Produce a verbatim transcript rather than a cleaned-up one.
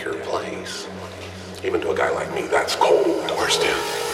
secure place. Even to a guy like me, that's cold. Where's Tim?